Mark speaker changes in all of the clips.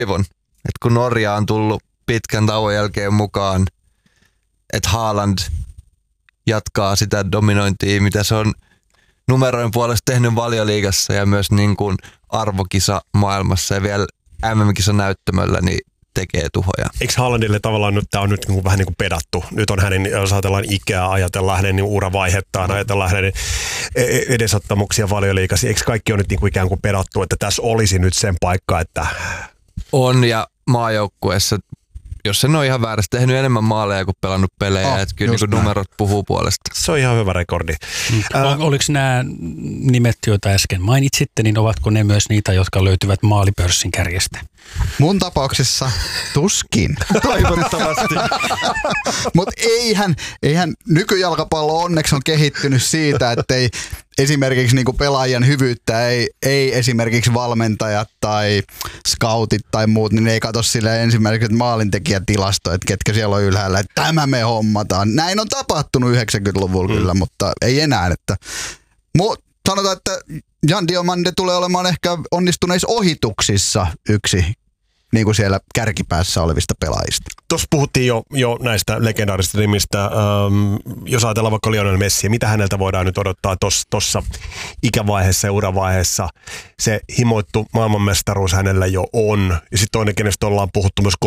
Speaker 1: toivon, että kun Norja on tullut pitkän tauon jälkeen mukaan, että Haaland jatkaa sitä dominointia, mitä se on numeroiden puolesta tehnyt Valioliigassa ja myös niin kuin arvokisa maailmassa ja vielä MM-kisa näyttämöllä, niin tekee tuhoja.
Speaker 2: Eikö Haalandille tavallaan nyt tämä on nyt vähän niin kuin pedattu? Nyt on hänen, jos ajatellaan ikää, ajatellaan hänen niin uravaihettaan, ajatellaan hänen edesottamuksia Valioliigassa. Eikö kaikki on nyt niin kuin ikään kuin pedattu, että tässä olisi nyt sen paikka, että...
Speaker 1: On, ja maajoukkueessa, jos sen on ihan väärästi, tehnyt enemmän maaleja kuin pelannut pelejä, että kyllä niin numerot puhuu puolesta.
Speaker 2: Se on ihan hyvä rekordi.
Speaker 3: Oliko nämä nimet, joita äsken mainitsitte, niin ovatko ne myös niitä, jotka löytyvät maalipörssin kärjestä?
Speaker 4: Mun tapauksessa tuskin.
Speaker 1: Toivottavasti.
Speaker 4: Mutta eihän nykyjalkapallo onneksi on kehittynyt siitä, että ei esimerkiksi niinku pelaajien hyvyyttä ei esimerkiksi valmentajat tai scoutit tai muut, niin ne ei katso sille ensimmäiseksi maalintekijätilasto, että ketkä siellä on ylhäällä, että tämä me hommataan. Näin on tapahtunut 90-luvulla kyllä, mutta ei enää. Sanotaan, että Jan Diomande tulee olemaan ehkä onnistuneissa ohituksissa yksi niin kuin siellä kärkipäässä olevista pelaajista.
Speaker 2: Tuossa puhuttiin jo näistä legendaarisista nimistä. Jos ajatellaan vaikka Lionel Messiä, mitä häneltä voidaan nyt odottaa tuossa ikävaiheessa ja uravaiheessa? Se himoittu maailmanmestaruus hänellä jo on. Ja sitten toinen, kenestä ollaan puhuttu myös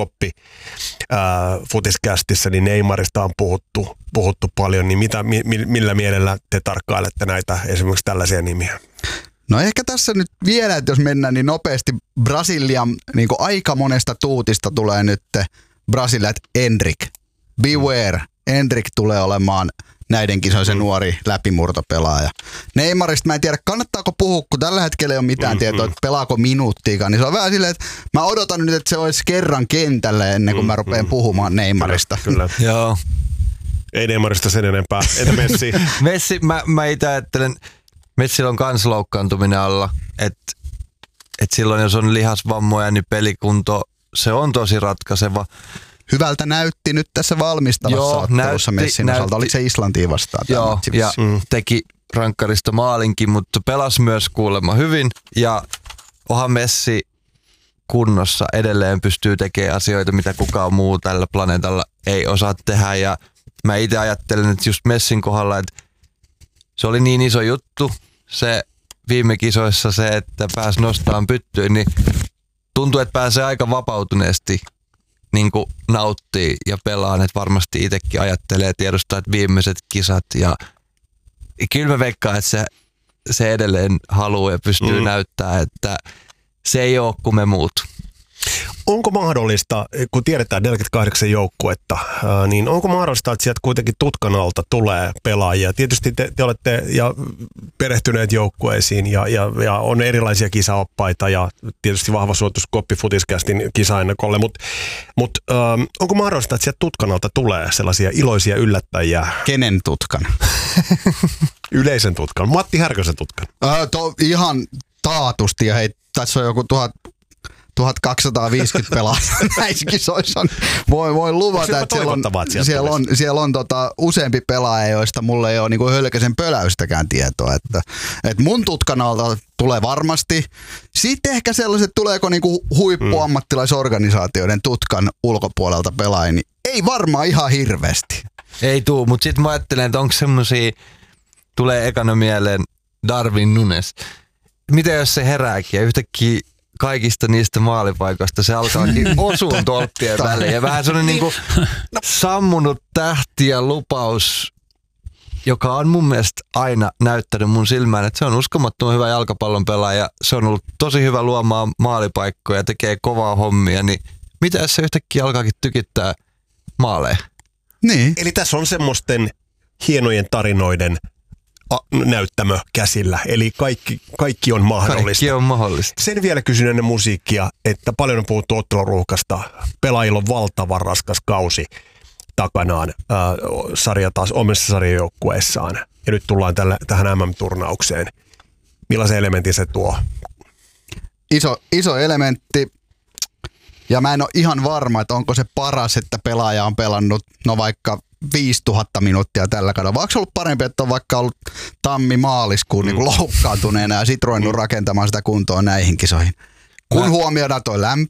Speaker 2: Futiscastissa, niin Neymarista on puhuttu paljon. Niin millä mielellä te tarkkailette näitä esimerkiksi tällaisia nimiä?
Speaker 4: No ehkä tässä nyt vielä, että jos mennään niin nopeasti Brasilian, niin kuin aika monesta tuutista tulee nyt Brasilia, että Endrick, beware, Endrick tulee olemaan näiden kisojen se nuori läpimurtopelaaja. Neymarista mä en tiedä, kannattaako puhua, kun tällä hetkellä ei ole mitään tietoa, että pelaako minuuttiikaan, niin se on vähän silleen, että mä odotan nyt, että se olisi kerran kentälle ennen kuin mä rupean puhumaan Neymarista.
Speaker 2: Kyllä.
Speaker 1: Joo.
Speaker 2: Ei Neymarista sen enempää. Entä Messi?
Speaker 1: Messi, mä itse ajattelen, Messillä on kans loukkaantuminen alla, että silloin jos on lihasvammoja, niin pelikunto, se on tosi ratkaiseva.
Speaker 4: Hyvältä näytti nyt tässä valmistavassa ottelussa Messin osalta. Oliko se Islantiin vastaan?
Speaker 1: Joo, ja teki rankkarista maalinkin, mutta pelasi myös kuulemma hyvin. Ja onhan Messi kunnossa edelleen pystyy tekemään asioita, mitä kukaan muu tällä planeetalla ei osaa tehdä. Ja mä itse ajattelen, että just Messin kohdalla, että se oli niin iso juttu, se viime kisoissa se, että pääsi nostamaan pyttyyn, niin tuntuu, että pääsee aika vapautuneesti niin kuin nauttii ja pelaa, että varmasti itsekin ajattelee tiedostaa, että viimeiset kisat ja kyllä mä veikkaan, että se edelleen haluaa ja pystyy näyttämään, että se ei ole kuin me muut.
Speaker 2: Onko mahdollista, kun tiedetään 48 joukkuetta, niin onko mahdollista, että sieltä kuitenkin tutkan alta tulee pelaajia? Tietysti te olette ja perehtyneet joukkueisiin ja on erilaisia kisaoppaita ja tietysti vahva suositus Koppi Futiscastin kisaennakolle, mutta onko mahdollista, että sieltä tutkan alta tulee sellaisia iloisia yllättäjiä?
Speaker 4: Kenen tutkan?
Speaker 2: Yleisen tutkan, Matti Härkösen tutkan.
Speaker 4: Ihan taatusti ja hei, tässä on joku 1250 pelaajaa näissä kisoissa. Voin luvata, että siellä on useampi pelaaja, joista mulla ei ole niin kuin hölkäsen pöläystäkään tietoa. Että mun tutkan alta tulee varmasti. Sitten ehkä sellaiset, tuleeko niin kuin huippuammattilaisorganisaatioiden tutkan ulkopuolelta pelaajia, niin ei varmaan ihan hirveästi.
Speaker 1: Ei tuu, mutta sitten mä ajattelen, että onko semmosia, tulee ekana mieleen Darwin Nunes. Mitä jos se herääkin ja yhtäkkiä kaikista niistä maalipaikoista se alkaakin osuun tolppien väliin. Ja vähän sellainen niinku sammunut tähti ja lupaus, joka on mun mielestä aina näyttänyt mun silmään, että se on uskomattoman hyvä jalkapallon pelaaja. Se on ollut tosi hyvä luomaan maalipaikkoja ja tekee kovaa hommia. Niin mitä jos se yhtäkkiä alkaakin tykittää maaleja?
Speaker 4: Niin.
Speaker 2: Eli tässä on semmoisten hienojen tarinoiden näyttämö käsillä, eli kaikki on mahdollista.
Speaker 1: Kaikki on mahdollista.
Speaker 2: Sen vielä kysyn ennen musiikkia, että paljon on puhuttu otteluruuhkasta. Pelaajilla on valtavan raskas kausi takanaan sarja taas omissa sarjajoukkueissaan. Ja nyt tullaan tähän MM-turnaukseen. Millaisen elementin se tuo?
Speaker 4: Iso elementti. Ja mä en ole ihan varma, että onko se paras, että pelaaja on pelannut vaikka 5000 minuuttia tällä kaudella. Vaikka se ollut parempi, että on vaikka ollut tammi-maaliskuun niin loukkaantuneena ja sit ruvennut rakentamaan sitä kuntoa näihin kisoihin. Kun huomioidaan toi lämpö,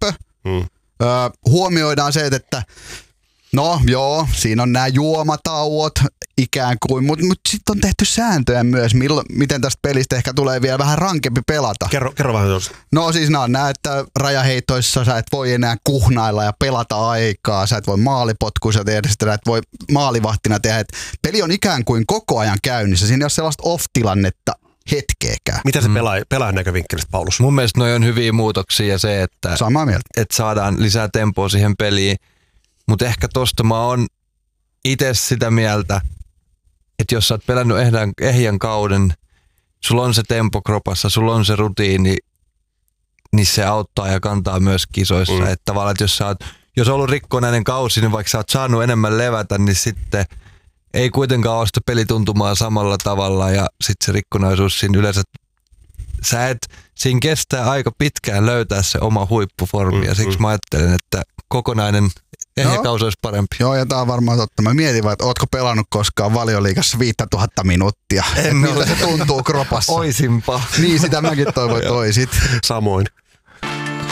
Speaker 4: Huomioidaan se, että no joo, siinä on nämä juomatauot ikään kuin, mutta sitten on tehty sääntöjä myös, miten tästä pelistä ehkä tulee vielä vähän rankempi pelata.
Speaker 2: Kerro vähän tuosta.
Speaker 4: No siis nämä, että rajaheitoissa sä et voi enää kuhnailla ja pelata aikaa, sä et voi maalipotkuissa tehdä sitä, et voi maalivahtina tehdä, että peli on ikään kuin koko ajan käynnissä, siinä ei ole sellaista off-tilannetta hetkeäkään.
Speaker 2: Mitä se pelaajan näkövinkkelistä, Paulus?
Speaker 1: Mun mielestä noi on hyviä muutoksia ja se, että saadaan lisää tempoa siihen peliin. Mutta ehkä tosta mä oon itse sitä mieltä, että jos sä oot pelännyt ehjän kauden, sulla on se tempo kropassa, sulla on se rutiini, niin se auttaa ja kantaa myös kisoissa. Että tavallaan, että jos on ollut rikkonainen kausi, niin vaikka sä oot saanut enemmän levätä, niin sitten ei kuitenkaan ole sitä pelituntumaa samalla tavalla ja sitten se rikkonaisuus siinä yleensä, siinä kestää aika pitkään löytää se oma huippuformi ja siksi mä ajattelen, että kokonainen kausi olisi parempi.
Speaker 4: Joo, ja tää on varmaan totta. Mä mietin vaan, että ootko pelannut koskaan Valioliigassa 5000 minuuttia? Miltä se tuntuu kropassa?
Speaker 1: Oisinpa.
Speaker 4: Niin, sitä mäkin toivoin, että oisit.
Speaker 2: Samoin.